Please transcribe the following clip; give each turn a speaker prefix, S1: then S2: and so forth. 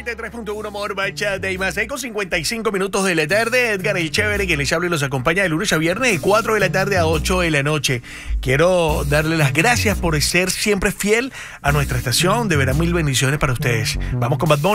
S1: 93.1 Morba Chat y más. Con 55 minutos de la tarde, Edgar el Chévere, quien les habla y los acompaña de lunes a viernes de 4 de la tarde a 8 de la noche. Quiero darle las gracias por ser siempre fiel a nuestra estación. De verdad, mil bendiciones para ustedes. Vamos con Bad Bunny.